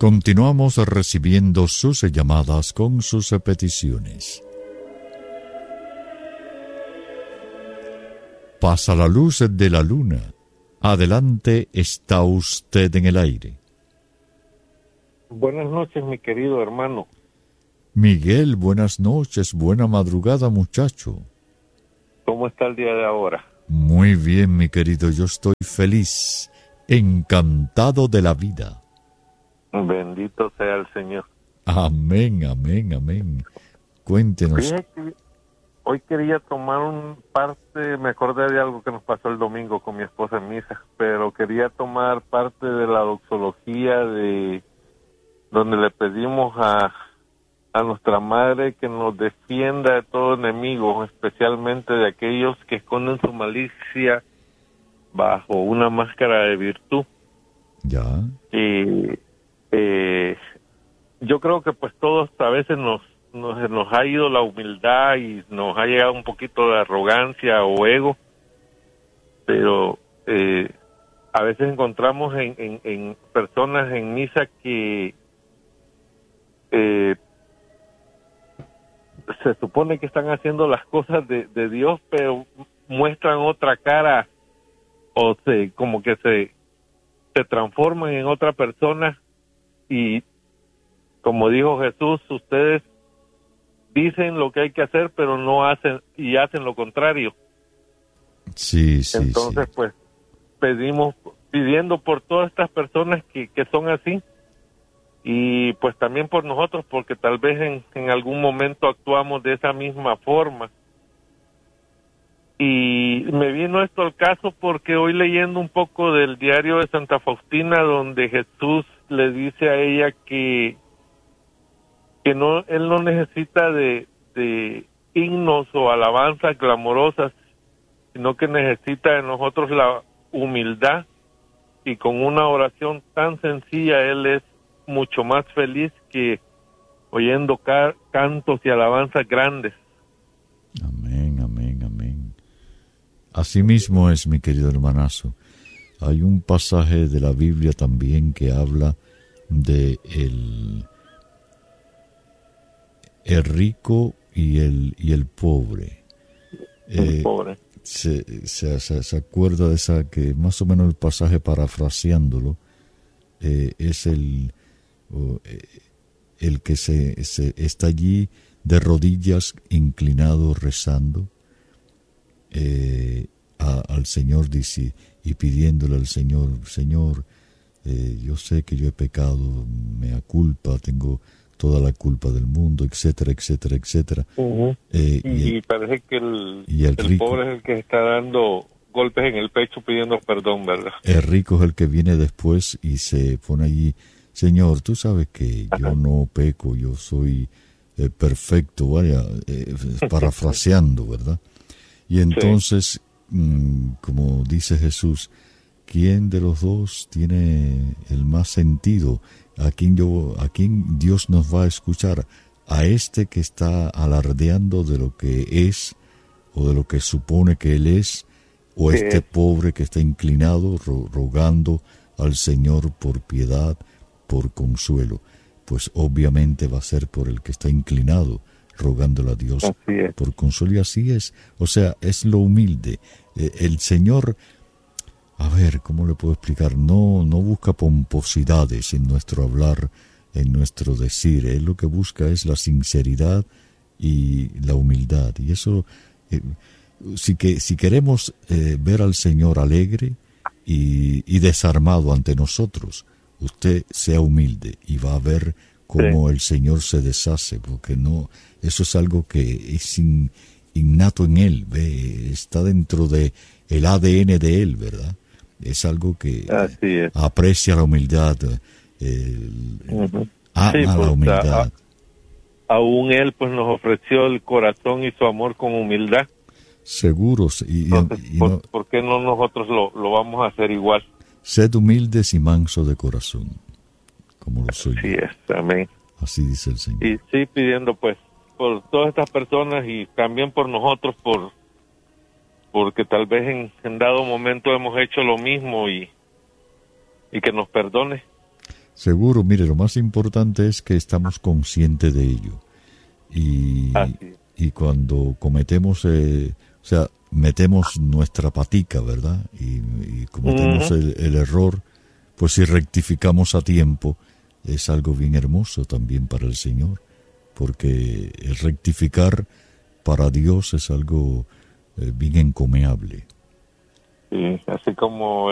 Continuamos recibiendo sus llamadas con sus peticiones. Pasa la luz de la luna. Adelante, está usted en el aire. Buenas noches, mi querido hermano. Miguel, buenas noches, buena madrugada, muchacho. ¿Cómo está el día de ahora? Muy bien, mi querido, yo estoy feliz, encantado de la vida. Bendito sea el Señor. Amén, amén, amén. Cuéntenos. Fíjate, hoy quería tomar me acordé de algo que nos pasó el domingo con mi esposa en misa, pero quería tomar parte de la doxología donde le pedimos a nuestra madre que nos defienda de todo enemigo, especialmente de aquellos que esconden su malicia bajo una máscara de virtud. Ya. Y yo creo que pues todos a veces nos ha ido la humildad y nos ha llegado un poquito de arrogancia o ego, pero a veces encontramos en personas en misa que se supone que están haciendo las cosas de Dios, pero muestran otra cara o como que se transforman en otra persona y, como dijo Jesús, ustedes dicen lo que hay que hacer, pero no hacen y hacen lo contrario. Sí. Entonces, pues, pidiendo por todas estas personas que son así, y pues también por nosotros, porque tal vez en algún momento actuamos de esa misma forma. Y me vino esto al caso porque hoy leyendo un poco del diario de Santa Faustina, donde Jesús le dice a ella que él no necesita de himnos o alabanzas clamorosas, sino que necesita de nosotros la humildad, y con una oración tan sencilla él es mucho más feliz que oyendo cantos y alabanzas grandes. Amén, amén, amén. Así mismo es, mi querido hermanazo. Hay un pasaje de la Biblia también que habla de el rico y el pobre. El pobre. Se acuerda de esa, que más o menos el pasaje, parafraseándolo, es el que se está allí de rodillas, inclinado, rezando al Señor, dice, y pidiéndole al Señor, yo sé que yo he pecado, mea culpa, tengo toda la culpa del mundo, etcétera, etcétera, etcétera. Uh-huh. Y parece que el rico, pobre es el que está dando golpes en el pecho pidiendo perdón, ¿verdad? El rico es el que viene después y se pone allí: Señor, tú sabes que yo no peco, yo soy perfecto, vaya, parafraseando, ¿verdad? Y entonces, como dice Jesús, ¿quién de los dos tiene el más sentido? ¿A quién Dios nos va a escuchar? ¿A este que está alardeando de lo que es o de lo que supone que él es? ¿O este pobre que está inclinado rogando al Señor por piedad, por consuelo? Pues obviamente va a ser por el que está inclinado, rogándole a Dios por consuelo. Y así es, o sea, es lo humilde. El Señor, a ver, ¿cómo le puedo explicar? No busca pomposidades en nuestro hablar, en nuestro decir. Él lo que busca es la sinceridad y la humildad. Y eso, si queremos ver al Señor alegre y desarmado ante nosotros, usted sea humilde y va a ver cómo el Señor se deshace, porque eso es algo que es innato en él, está dentro de el ADN de él, ¿verdad? Es algo que aprecia la humildad, ama la humildad. Aún él pues nos ofreció el corazón y su amor con humildad. Seguros. Entonces, ¿por qué no nosotros lo vamos a hacer igual? Sed humildes y manso de corazón, como lo soy. Así es, amén. Así dice el Señor. Y sí, pidiendo pues por todas estas personas y también por nosotros, porque tal vez en dado momento hemos hecho lo mismo y que nos perdone. Seguro, mire, lo más importante es que estamos conscientes de ello. Y, y cuando cometemos, o sea, metemos nuestra patica, ¿verdad? Y cometemos el error, pues si rectificamos a tiempo, es algo bien hermoso también para el Señor, porque el rectificar para Dios es algo bien encomiable. Sí, así como